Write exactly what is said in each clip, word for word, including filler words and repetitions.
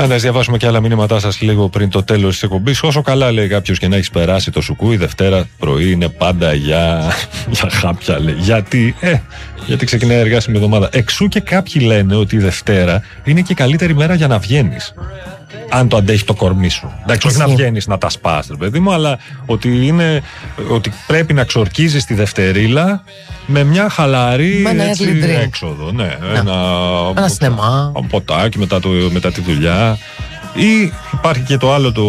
Να διαβάσουμε και άλλα μήνυματά σας λίγο πριν το τέλος της εκπομπής. Όσο καλά, λέει κάποιος, και να έχεις περάσει το σουκού, η Δευτέρα πρωί είναι πάντα για, για χάπια, λέει. Γιατί, ε, γιατί ξεκινάει η εργάσιμη εβδομάδα. Εξού και κάποιοι λένε ότι η Δευτέρα είναι και η καλύτερη μέρα για να βγαίνεις. Αν το αντέχει το κορμί σου. Εντάξει, όχι να βγαίνεις να τα σπάς, ρε παιδί μου, αλλά ότι, είναι, ότι πρέπει να ξορκίζεις τη Δευτερίλα με μια χαλαρή με ένα έτσι, έξοδο. Ναι, ναι. Ένα, ένα σινεμά. Ένα ποτάκι μετά, το, μετά τη δουλειά. Ή υπάρχει και το άλλο, το,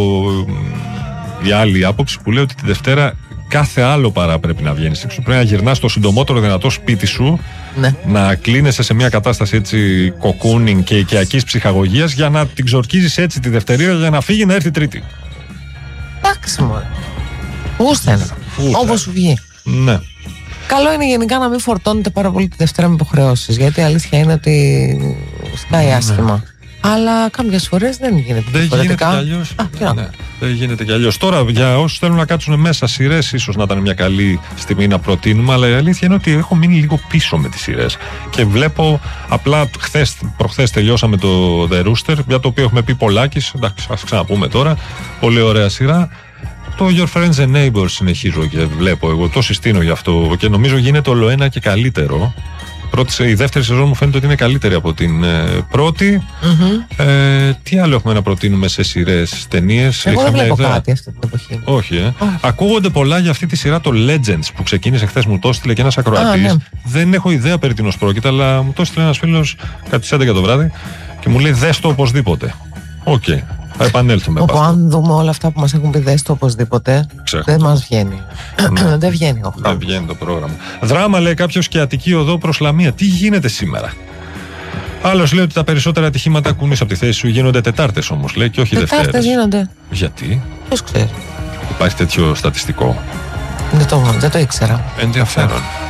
η άλλη άποψη που λέει ότι τη Δευτέρα κάθε άλλο παρά πρέπει να βγαίνεις έξω. Πρέπει να γυρνάς στο συντομότερο δυνατό σπίτι σου, ναι. να κλείνεσαι σε μια κατάσταση έτσι κοκούνινγκ και οικιακής ψυχαγωγίας για να την ξορκίζεις έτσι τη Δευτερία για να φύγει να έρθει Τρίτη. Εντάξει μωρέ. Γούστα είναι. Όπως σου βγει. Ναι. Καλό είναι γενικά να μην φορτώνετε πάρα πολύ τη Δευτέρα με υποχρεώσεις, γιατί η αλήθεια είναι ότι σκάει άσχημα. Ναι. Αλλά κάποιες φορές δεν γίνεται δεν διαφορετικά. Γίνεται κι αλλιώς. Α, ναι, δεν γίνεται κι αλλιώς. Τώρα, για όσους θέλουν να κάτσουν μέσα σειρές, ίσως να ήταν μια καλή στιγμή να προτείνουμε, αλλά η αλήθεια είναι ότι έχω μείνει λίγο πίσω με τις σειρές. Και βλέπω, απλά χθες, προχθές τελειώσαμε το The Rooster, για το οποίο έχουμε πει πολλάκις. Εντάξει, ας ξαναπούμε τώρα. Πολύ ωραία σειρά. Το Your Friends and Neighbors συνεχίζω και βλέπω. Εγώ το συστήνω γι' αυτό και νομίζω γίνεται όλο ένα και καλύτερο. Πρώτη, η δεύτερη σεζόν μου φαίνεται ότι είναι καλύτερη από την ε, πρώτη. Mm-hmm. Ε, τι άλλο έχουμε να προτείνουμε σε σειρές, ταινίες? Εγώ δεν βλέπω κάτι αυτή την εποχή. Όχι, ε. Oh. Ακούγονται πολλά για αυτή τη σειρά, το Legends, που ξεκίνησε χθες, μου το έστειλε και ένας ακροατής. Ah, ναι. Δεν έχω ιδέα περί τίνος πρόκειται, αλλά μου το έστειλε ένας φίλος κάτι στις έντεκα το βράδυ και μου λέει δες το οπωσδήποτε. Οκ. Okay. Θα επανέλθουμε. Όπου αν δούμε όλα αυτά που μας έχουν πει δες το οπωσδήποτε, Ξέχω. δεν μας βγαίνει. Ναι. δεν βγαίνει ο Δεν βγαίνει το πρόγραμμα. Δράμα, λέει κάποιος, και Αττική οδό προς Λαμία. Τι γίνεται σήμερα? Άλλος λέει ότι τα περισσότερα ατυχήματα ακουνείς από τη θέση σου γίνονται Τετάρτες όμως, λέει, και όχι Δευτέρες. Τετάρτες γίνονται. Γιατί? Ποιος ξέρει. Υπάρχει τέτοιο στατιστικό? Δεν το, δεν το ήξερα. Ενδιαφέρον.